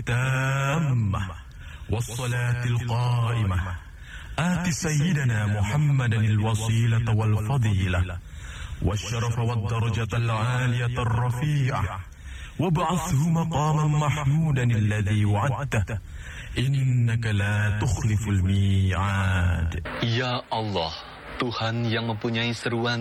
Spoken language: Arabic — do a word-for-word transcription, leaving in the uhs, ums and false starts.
التامة والصلاة القائمة آت سيدنا محمدا الوسيلة والفضيلة والشرف والدرجة العالية الرفيعة وابعثه مقاما محمودا الذي وعدته إنك لا تخلف الميعاد. Ya Allah, Tuhan yang mempunyai seruan